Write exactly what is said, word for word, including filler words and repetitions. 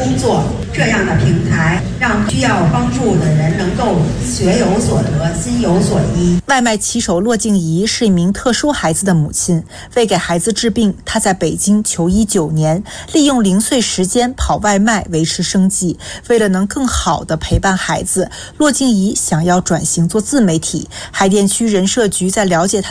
工作，这样的平台让需要帮助的人能够学有所得，心有所依。 外卖骑手骆静怡是一名特殊孩子的母亲，为给孩子治病，她在北京求医九年，利用零碎时间跑外卖维持生计。为了能更好地陪伴孩子，骆静怡想要转型做自媒体。海淀区人社局在了解她